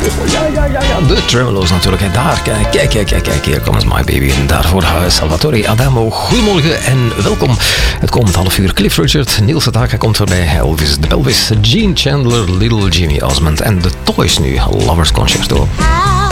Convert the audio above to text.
Ja, de Tremelo's natuurlijk. En daar, kijk, hier komt My Baby. En daarvoor Salvatore Adamo. Goedemorgen en welkom. Het komend half uur Cliff Richard, Niels Sedaka komt voorbij, Elvis de Pelvis, Gene Chandler, Little Jimmy Osmond en The Toys nu, Lovers Concerto.